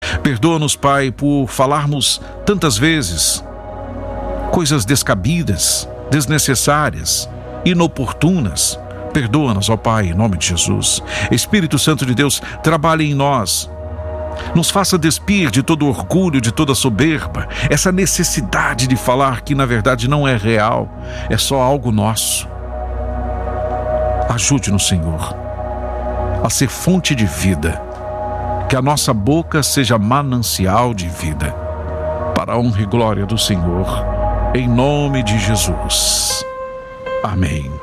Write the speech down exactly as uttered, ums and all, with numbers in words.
Perdoa-nos, Pai, por falarmos tantas vezes coisas descabidas, desnecessárias, inoportunas. Perdoa-nos, ó Pai, em nome de Jesus. Espírito Santo de Deus, trabalhe em nós. Nos faça despir de todo orgulho, de toda soberba, essa necessidade de falar que na verdade não é real, é só algo nosso. Ajude-nos, Senhor, a ser fonte de vida, que a nossa boca seja manancial de vida, para a honra e glória do Senhor, em nome de Jesus. Amém.